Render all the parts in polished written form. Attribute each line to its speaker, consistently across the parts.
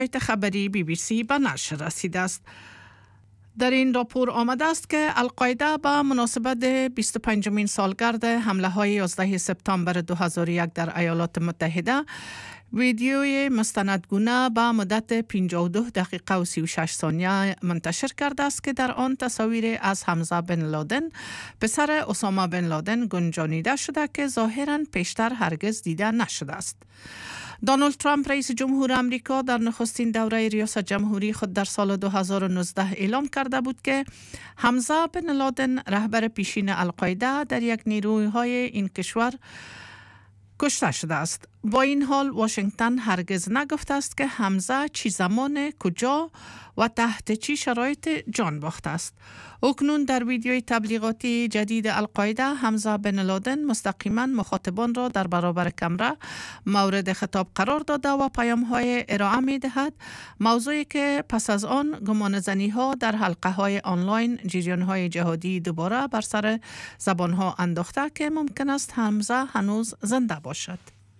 Speaker 1: خبری BBC به نشر رسیده است. در این راپور آمده است که القاعده به مناسبت 25مین سالگرد حمله های 11 سپتامبر 2001 در ایالات متحده ویدیوی مستندگونه به مدت 52 دقیقه و 36 ثانیه منتشر کرده است که در آن تصاویر از حمزه بن لادن پسر اسامه بن لادن گنجانیده شده که ظاهراً پیشتر هرگز دیده نشده است. دونالد ترامپ رئیس جمهور امریکا در نخستین دوره ریاست جمهوری خود در سال 2019 اعلام کرده بود که حمزه بن لادن رهبر پیشین القاعده در یک نیروهای این کشور کشته شده است. با این حال واشنگتن هرگز نگفته است که حمزه چی زمان، کجا و تحت چی شرایط جان باخته است. اکنون در ویدیوی تبلیغاتی جدید القاعده حمزه بن لادن مستقیما مخاطبان را در برابر کامرا مورد خطاب قرار داده و پیام‌های ارائه می‌دهد، موضوعی که پس از آن گمانه‌زنی‌ها در حلقه‌های آنلاین جریان‌های جهادی دوباره بر سر زبان‌ها انداخته که ممکن است حمزه هنوز زنده باشد.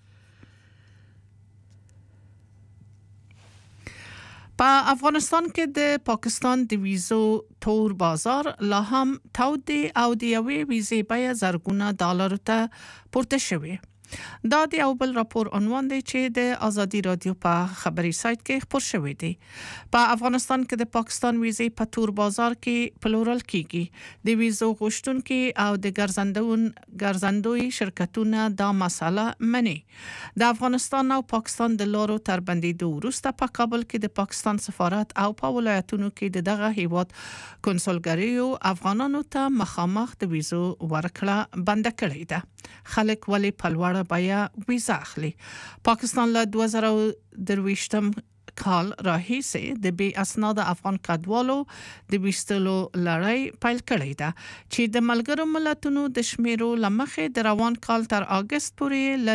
Speaker 1: په افغانستان کې د پاکستان د ویزو تور بازار لا هم تود او د یوې ویزې بیه زرګونه ډالرو ته پورته شوې. دا د یو بل راپور عنوان دی چې د آزادي رادیو په خبري سایت کې خپور شوی دی. په افغانستان کې د پاکستان ویزې په تور بازار کې پلورل کیږي. د ویزو غوښتونکي او د ګرځندوی شرکتونه دا مسله مني. د افغانستان او پاکستان د لارو تر بندیدو وروسته په کابل کې د پاکستان سفارت او په ولایتونو کې د دغه هیواد کنسولګریو افغانانو ته مخامخ د ویزو ورکړه بند کړې ده. خلک ولې په لوړه بیه ویزه اخلي؟ پاکستان له 2023 کال راهیسې د بې اسناده افغان کډوالو د ویستلو لړۍ پیل کړې ده چې د ملګرو ملتونو د شمیرو له مخې د روان کال تر اگست پورې له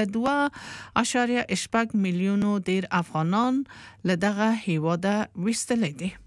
Speaker 1: 2.8 میلیونو ډیر افغانان له دغه هیواده ویستلې دي.